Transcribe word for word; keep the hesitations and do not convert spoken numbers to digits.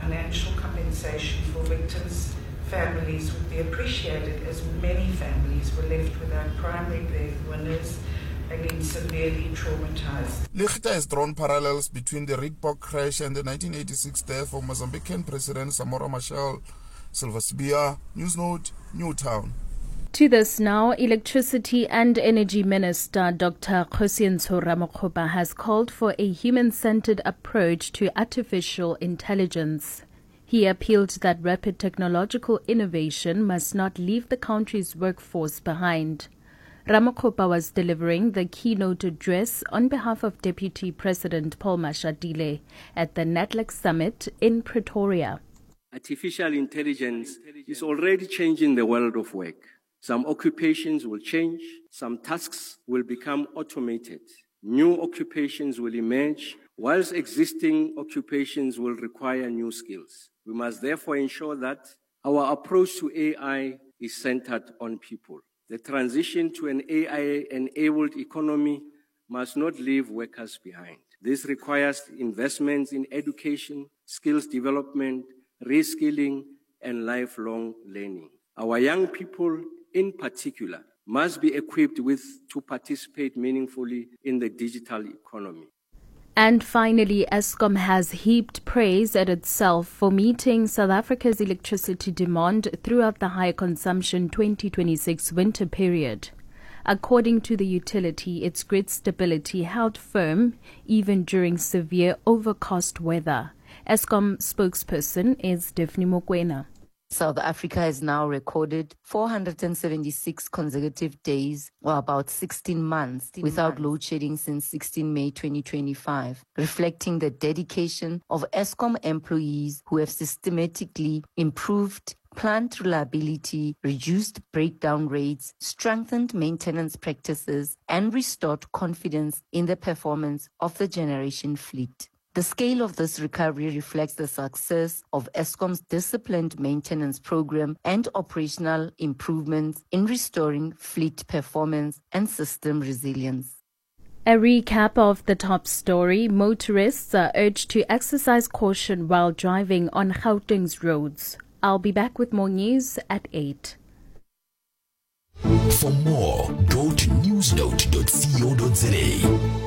financial compensation for victims' families would be appreciated, as many families were left without primary breadwinners and been severely traumatized. Lichta has drawn parallels between the Rietbok crash and the nineteen eighty-six death of Mozambican President Samora Machel. Silver Sibia, Newsnote, Newtown. To this now, Electricity and Energy Minister Doctor Kgosientsho Ramokgopa has called for a human-centered approach to artificial intelligence. He appealed that rapid technological innovation must not leave the country's workforce behind. Ramokgopa was delivering the keynote address on behalf of Deputy President Paul Mashatile at the NATLAC Summit in Pretoria. Artificial intelligence is already changing the world of work. Some occupations will change, some tasks will become automated. New occupations will emerge, whilst existing occupations will require new skills. We must therefore ensure that our approach to A I is centered on people. The transition to an A I-enabled economy must not leave workers behind. This requires investments in education, skills development, reskilling, and lifelong learning. Our young people, in particular, must be equipped with to participate meaningfully in the digital economy. And finally, Eskom has heaped praise at itself for meeting South Africa's electricity demand throughout the high consumption twenty twenty-six winter period. According to the utility, its grid stability held firm even during severe overcast weather. Eskom spokesperson is Daphne Mokoena. South Africa has now recorded four hundred seventy-six consecutive days, or about sixteen months, without load shedding since sixteenth of May twenty twenty-five, reflecting the dedication of Eskom employees who have systematically improved plant reliability, reduced breakdown rates, strengthened maintenance practices, and restored confidence in the performance of the generation fleet. The scale of this recovery reflects the success of Eskom's disciplined maintenance program and operational improvements in restoring fleet performance and system resilience. A recap of the top story: motorists are urged to exercise caution while driving on Gauteng's roads. I'll be back with more news at eight. For more, go to newsnote dot co dot za.